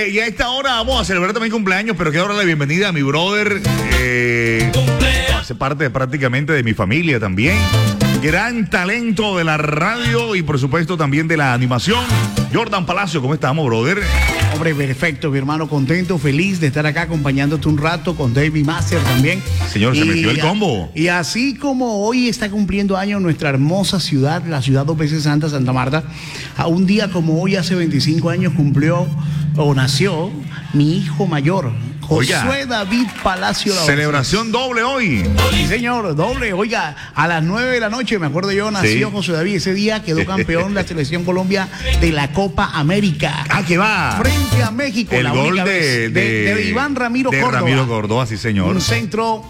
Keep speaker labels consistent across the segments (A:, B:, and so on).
A: y a esta hora vamos a celebrar también cumpleaños, pero quiero darle la bienvenida a mi brother. Hace parte prácticamente de mi familia también. Gran talento de la radio y por supuesto también de la animación. Jordan Palacio, ¿cómo estamos, brother?
B: Hombre, perfecto, mi hermano, contento, feliz de estar acá acompañándote un rato con David Master también.
A: Señor, se metió el combo.
B: Y así como hoy está cumpliendo años nuestra hermosa ciudad, la ciudad dos veces santa, Santa Marta, a un día como hoy, hace 25 años, cumplió o nació mi hijo mayor, Josué David Palacio.
A: Celebración doble hoy.
B: Sí, señor, doble. Oiga, a las 9 de la noche, me acuerdo yo, nació Josué David. Ese día quedó campeón de la selección Colombia de la Copa América.
A: Ah, ¿qué va?
B: Frente a México.
A: El gol de
B: Iván Ramiro Córdoba.
A: Ramiro Córdoba, sí, señor.
B: Un centro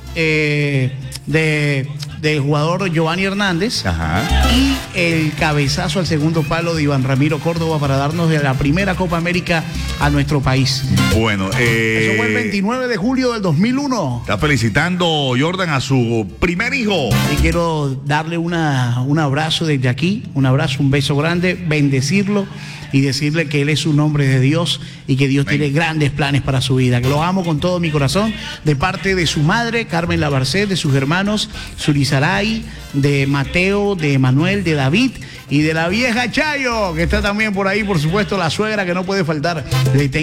B: del jugador Giovanni Hernández.
A: Ajá.
B: Y el cabezazo al segundo palo de Iván Ramiro Córdoba para darnos de la primera Copa América a nuestro país.
A: Bueno,
B: eso fue el 29 de julio del 2001.
A: Está felicitando Jordan a su primer hijo.
B: Y quiero darle un abrazo desde aquí, un abrazo, un beso grande, bendecirlo y decirle que él es un hombre de Dios y que Dios tiene grandes planes para su vida, que lo amo con todo mi corazón, de parte de su madre, Carmen Labarcet, de sus hermanos, Surizaray, de Mateo, de Manuel, de David y de la vieja Chayo, que está también por ahí, por supuesto, la suegra que no puede faltar.